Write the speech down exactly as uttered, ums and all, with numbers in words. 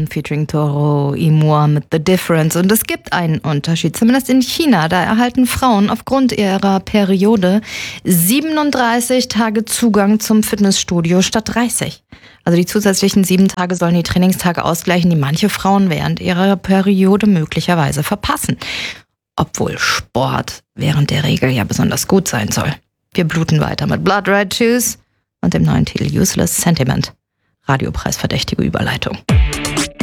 featuring Toro y Moi mit The Difference. Und es gibt einen Unterschied, zumindest in China. Da erhalten Frauen aufgrund ihrer Periode siebenunddreißig Tage Zugang zum Fitnessstudio statt dreißig. Also die zusätzlichen sieben Tage sollen die Trainingstage ausgleichen, die manche Frauen während ihrer Periode möglicherweise verpassen. Obwohl Sport während der Regel ja besonders gut sein soll. Wir bluten weiter mit Blood Red Shoes und dem neuen Titel Useless Sentiment. Radiopreisverdächtige Überleitung.